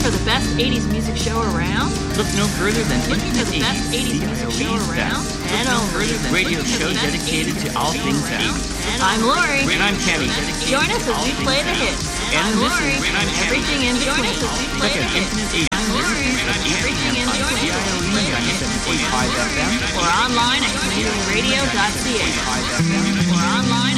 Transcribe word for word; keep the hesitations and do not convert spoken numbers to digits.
for the best eighties music show around? Look no further than Looking for the best eighties music show around? And no only. further than radio show dedicated to all things eighties. I'm Lori. And I'm Kenny. Join us as we play the hits. And I'm this Lori. is and I'm Everything in between. Join us as we play Look the at hits. Infinite eighties I'm Lori. music. Everything in between. C I O E ninety-seven point five F M. Or online at community radio dot c a. Five F M. Or online